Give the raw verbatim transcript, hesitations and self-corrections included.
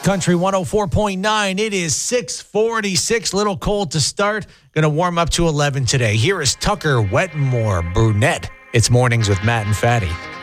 Country one oh four point nine. It is six forty-six. Little cold to start. Going to warm up to eleven today. Here is Tucker Wetmore Brunette. It's Mornings with Matt and Fatty.